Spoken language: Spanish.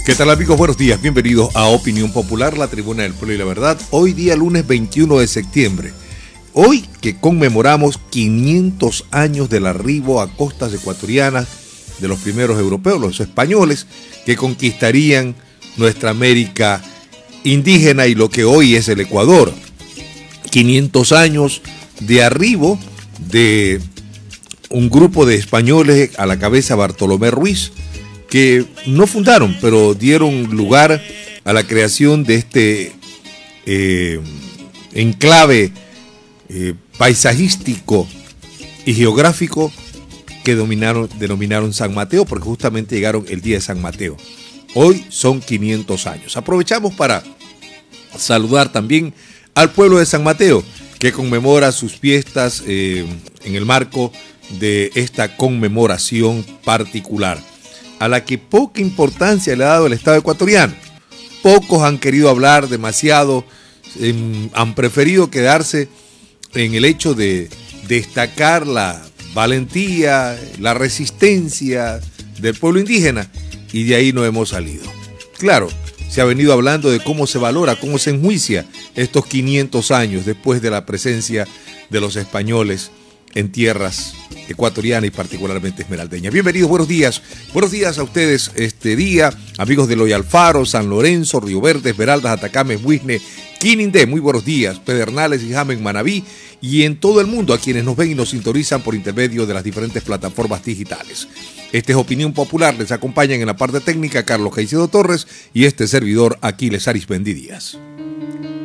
¿Qué tal, amigos? Buenos días, bienvenidos a Opinión Popular, la tribuna del pueblo y la verdad. Hoy día lunes 21 de septiembre. Hoy que conmemoramos 500 años del arribo a costas ecuatorianas de los primeros europeos, los españoles, que conquistarían nuestra América indígena y lo que hoy es el Ecuador. 500 años de arribo de un grupo de españoles a la cabeza Bartolomé Ruiz, que no fundaron, pero dieron lugar a la creación de este enclave paisajístico y geográfico que denominaron San Mateo, porque justamente llegaron el día de San Mateo. Hoy son 500 años. Aprovechamos para saludar también al pueblo de San Mateo, que conmemora sus fiestas en el marco de esta conmemoración particular, a la que poca importancia le ha dado el Estado ecuatoriano. Pocos han querido hablar demasiado, han preferido quedarse en el hecho de destacar la valentía, la resistencia del pueblo indígena, y de ahí no hemos salido. Claro, se ha venido hablando de cómo se valora, cómo se enjuicia estos 500 años después de la presencia de los españoles en tierras ecuatorianas y particularmente esmeraldeñas. Bienvenidos, buenos días a ustedes este día, amigos de Loya Alfaro, San Lorenzo, Río Verde, Esmeraldas, Atacames, Huizne, Quinindé, muy buenos días, Pedernales y Jamen, Manabí, y en todo el mundo a quienes nos ven y nos sintonizan por intermedio de las diferentes plataformas digitales. Este es Opinión Popular, les acompañan en la parte técnica Carlos Caicedo Torres y este servidor Aquiles Arismendi Díaz.